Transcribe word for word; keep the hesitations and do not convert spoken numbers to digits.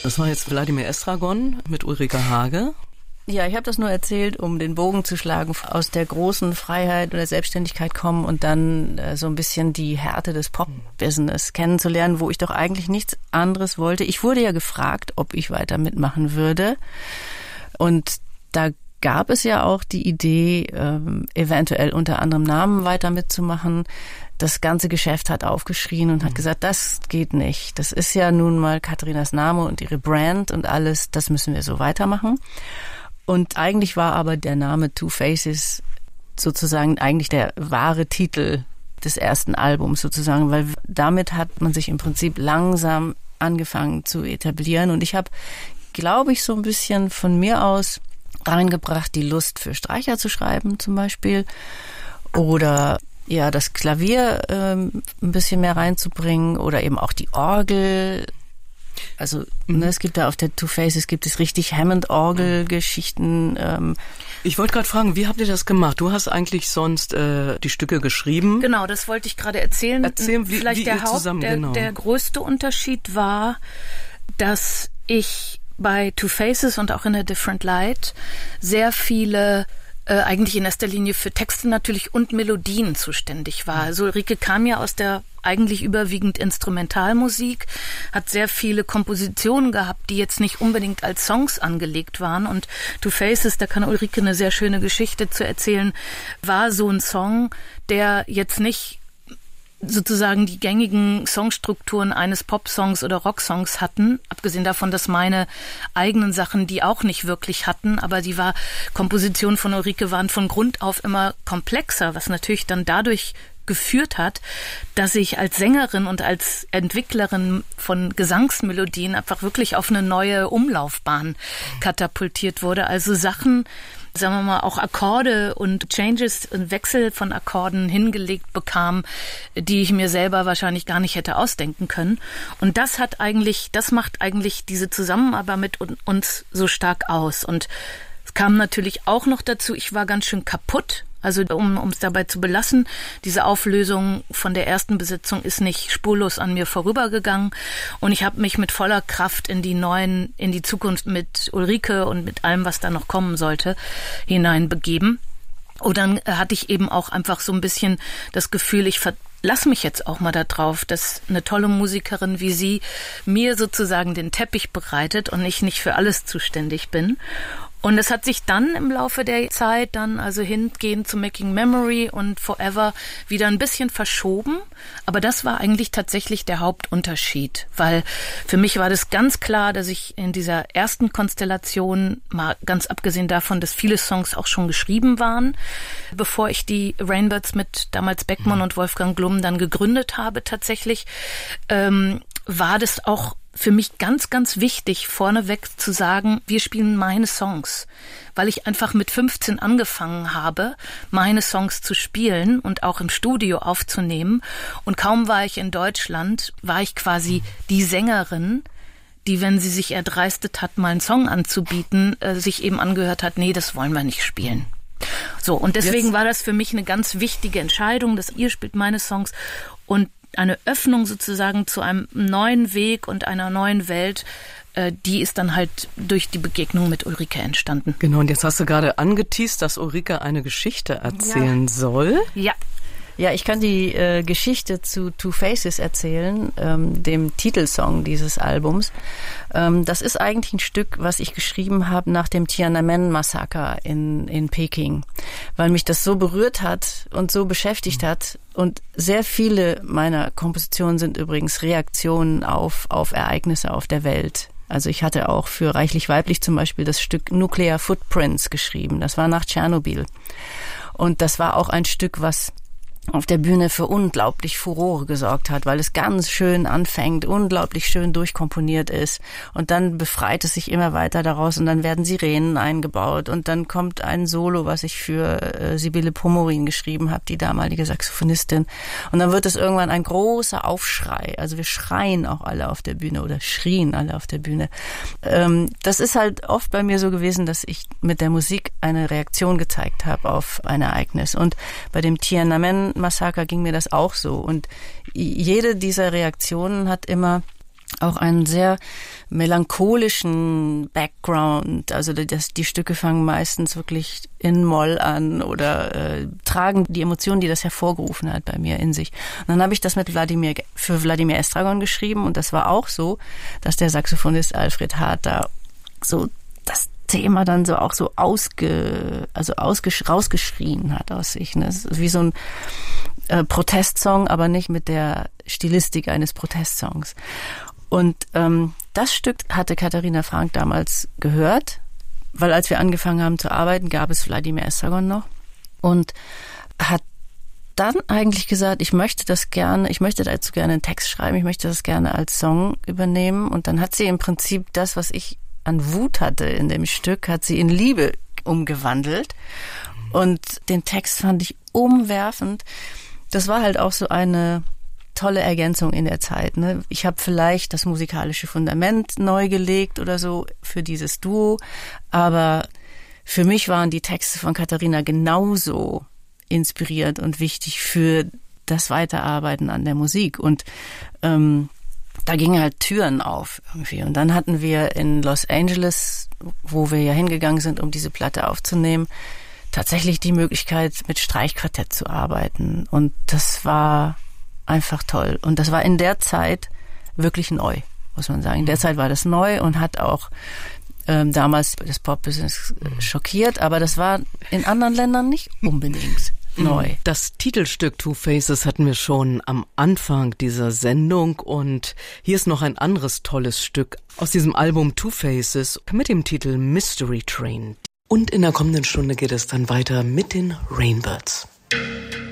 Das war jetzt Wladimir Estragon mit Ulrike Hage. Ja, ich habe das nur erzählt, um den Bogen zu schlagen, aus der großen Freiheit oder Selbstständigkeit kommen und dann äh, so ein bisschen die Härte des Pop-Business kennenzulernen, wo ich doch eigentlich nichts anderes wollte. Ich wurde ja gefragt, ob ich weiter mitmachen würde. Und da gab es ja auch die Idee, ähm, eventuell unter anderem Namen weiter mitzumachen. Das ganze Geschäft hat aufgeschrien und hat gesagt, das geht nicht. Das ist ja nun mal Katharinas Name und ihre Brand und alles, das müssen wir so weitermachen. Und eigentlich war aber der Name Two Faces sozusagen eigentlich der wahre Titel des ersten Albums sozusagen, weil damit hat man sich im Prinzip langsam angefangen zu etablieren. Und ich habe, glaube ich, so ein bisschen von mir aus reingebracht, die Lust für Streicher zu schreiben zum Beispiel oder ja das Klavier ähm, ein bisschen mehr reinzubringen oder eben auch die Orgel. Also mhm. ne, es gibt da auf der Two Faces gibt es richtig Hammond-Orgel-Geschichten. Ähm. Ich wollte gerade fragen, wie habt ihr das gemacht? Du hast eigentlich sonst äh, die Stücke geschrieben. Genau, das wollte ich gerade erzählen. Erzählen, wie, Vielleicht wie der ihr Haupt, zusammen, der, genau. der größte Unterschied war, dass ich bei Two Faces und auch in A Different Light sehr viele äh, eigentlich in erster Linie für Texte natürlich und Melodien zuständig war. Also Ulrike kam ja aus der eigentlich überwiegend Instrumentalmusik, hat sehr viele Kompositionen gehabt, die jetzt nicht unbedingt als Songs angelegt waren. Und Two Faces, da kann Ulrike eine sehr schöne Geschichte zu erzählen, war so ein Song, der jetzt nicht sozusagen die gängigen Songstrukturen eines Popsongs oder Rocksongs hatten, abgesehen davon, dass meine eigenen Sachen die auch nicht wirklich hatten, aber die war Kompositionen von Ulrike waren von Grund auf immer komplexer, was natürlich dann dadurch geführt hat, dass ich als Sängerin und als Entwicklerin von Gesangsmelodien einfach wirklich auf eine neue Umlaufbahn katapultiert wurde. Also Sachen, sagen wir mal, auch Akkorde und Changes und Wechsel von Akkorden hingelegt bekam, die ich mir selber wahrscheinlich gar nicht hätte ausdenken können. Und das hat eigentlich, das macht eigentlich diese Zusammenarbeit mit uns so stark aus. Und es kam natürlich auch noch dazu, ich war ganz schön kaputt. Also um um es dabei zu belassen, diese Auflösung von der ersten Besetzung ist nicht spurlos an mir vorübergegangen und ich habe mich mit voller Kraft in die neuen, in die Zukunft mit Ulrike und mit allem, was da noch kommen sollte, hineinbegeben. Und dann hatte ich eben auch einfach so ein bisschen das Gefühl, ich verlasse mich jetzt auch mal da drauf, dass eine tolle Musikerin wie sie mir sozusagen den Teppich bereitet und ich nicht für alles zuständig bin. Und es hat sich dann im Laufe der Zeit dann also hingehend zu Making Memory und Forever wieder ein bisschen verschoben. Aber das war eigentlich tatsächlich der Hauptunterschied, weil für mich war das ganz klar, dass ich in dieser ersten Konstellation, mal ganz abgesehen davon, dass viele Songs auch schon geschrieben waren, bevor ich die Rainbirds mit damals Beckmann und Wolfgang Glum dann gegründet habe tatsächlich, ähm, war das auch für mich ganz, ganz wichtig, vorneweg zu sagen, wir spielen meine Songs, weil ich einfach mit fünfzehn angefangen habe, meine Songs zu spielen und auch im Studio aufzunehmen. Und kaum war ich in Deutschland, war ich quasi die Sängerin, die, wenn sie sich erdreistet hat, mal einen Song anzubieten, äh, sich eben angehört hat, nee, das wollen wir nicht spielen. So, und deswegen Jetzt. war das für mich eine ganz wichtige Entscheidung, dass ihr spielt meine Songs und eine Öffnung sozusagen zu einem neuen Weg und einer neuen Welt, äh, die ist dann halt durch die Begegnung mit Ulrike entstanden. Genau, und jetzt hast du gerade angeteast, dass Ulrike eine Geschichte erzählen ja. soll. Ja. Ja, ich kann die äh, Geschichte zu Two Faces erzählen, ähm, dem Titelsong dieses Albums. Ähm, das ist eigentlich ein Stück, was ich geschrieben habe nach dem Tiananmen-Massaker in, in Peking, weil mich das so berührt hat und so beschäftigt hat. Und sehr viele meiner Kompositionen sind übrigens Reaktionen auf, auf Ereignisse auf der Welt. Also ich hatte auch für Reichlich Weiblich zum Beispiel das Stück Nuclear Footprints geschrieben. Das war nach Tschernobyl. Und das war auch ein Stück, was auf der Bühne für unglaublich Furore gesorgt hat, weil es ganz schön anfängt, unglaublich schön durchkomponiert ist und dann befreit es sich immer weiter daraus und dann werden Sirenen eingebaut und dann kommt ein Solo, was ich für äh, Sibylle Pomorin geschrieben habe, die damalige Saxophonistin, und dann wird es irgendwann ein großer Aufschrei, also wir schreien auch alle auf der Bühne oder schrien alle auf der Bühne. Ähm, das ist halt oft bei mir so gewesen, dass ich mit der Musik eine Reaktion gezeigt habe auf ein Ereignis, und bei dem Tiananmen Massaker ging mir das auch so. Und jede dieser Reaktionen hat immer auch einen sehr melancholischen Background. Also das, die Stücke fangen meistens wirklich in Moll an oder äh, tragen die Emotionen, die das hervorgerufen hat bei mir in sich. Und dann habe ich das mit Wladimir für Wladimir Estragon geschrieben und das war auch so, dass der Saxophonist Alfred Hart da so das Thema dann so auch so ausge, also ausgesch, rausgeschrien hat aus sich. Ne? Es ist wie so ein äh, Protestsong, aber nicht mit der Stilistik eines Protestsongs. Und ähm, das Stück hatte Katharina Frank damals gehört, weil als wir angefangen haben zu arbeiten, gab es Wladimir Estragon noch und hat dann eigentlich gesagt, ich möchte das gerne, ich möchte dazu gerne einen Text schreiben, ich möchte das gerne als Song übernehmen. Und dann hat sie im Prinzip das, was ich an Wut hatte in dem Stück, hat sie in Liebe umgewandelt. Und den Text fand ich umwerfend. Das war halt auch so eine tolle Ergänzung in der Zeit. Ne? Ich habe vielleicht das musikalische Fundament neu gelegt oder so für dieses Duo, aber für mich waren die Texte von Katharina genauso inspiriert und wichtig für das Weiterarbeiten an der Musik. Und ähm, da gingen halt Türen auf irgendwie. Und dann hatten wir in Los Angeles, wo wir ja hingegangen sind, um diese Platte aufzunehmen, tatsächlich die Möglichkeit, mit Streichquartett zu arbeiten. Und das war einfach toll. Und das war in der Zeit wirklich neu, muss man sagen. In der Zeit war das neu und hat auch ähm, damals das Pop-Business äh, schockiert. Aber das war in anderen Ländern nicht unbedingt neu. Das Titelstück Two Faces hatten wir schon am Anfang dieser Sendung und hier ist noch ein anderes tolles Stück aus diesem Album Two Faces mit dem Titel Mystery Train. Und in der kommenden Stunde geht es dann weiter mit den Rainbirds.